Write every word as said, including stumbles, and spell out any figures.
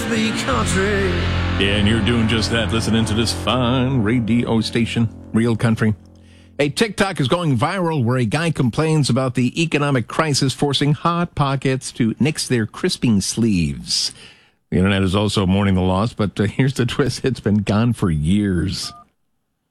me country. Yeah, and you're doing just that, listening to this fine radio station, Real Country. A TikTok is going viral where a guy complains about the economic crisis forcing Hot Pockets to nix their crisping sleeves. The internet is also mourning the loss, but uh, here's the twist. It's been gone for years.